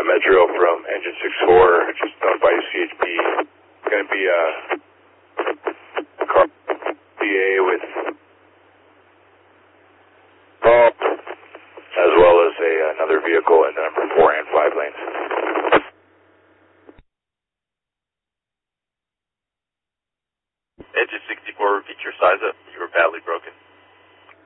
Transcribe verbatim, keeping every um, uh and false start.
uh, Metro from Engine six four, just owned by C H P. Going to be a car D A with pump, as well as a another vehicle